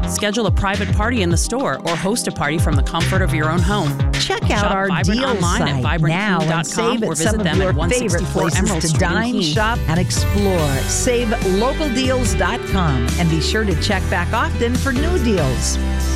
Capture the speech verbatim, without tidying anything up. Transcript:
Schedule a private party in the store or host a party from the comfort of your own home. Check out Shop our Vibrant deal online site at vibrant now king and dot com save or at visit some of them your at one favorite sixty-four places Emerald to Street in dine, Keene. shop, and explore. Save local deals dot com and be sure to check back often for new deals.